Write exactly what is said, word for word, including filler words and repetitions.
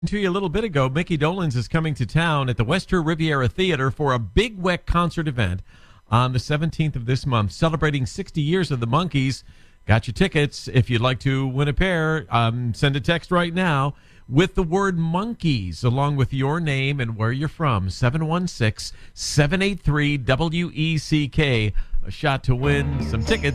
To you a little bit ago, Mickey Dolenz is coming to town at the Western Riviera Theater for a Big Weck concert event on the seventeenth of this month, celebrating sixty years of the Monkees. Got your tickets. If you'd like to win a pair, um, send a text right now with the word Monkees along with your name and where you're from. seven one six, seven eight three, W E C K. A shot to win some tickets.